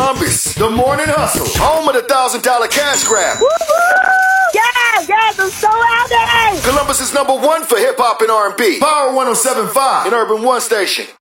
Columbus, the morning hustle, home of the $1,000 cash grab. Woo-hoo! Yes, I'm so happy. Columbus is #1 for hip hop and R&B. Power 107.5 and Urban One Station.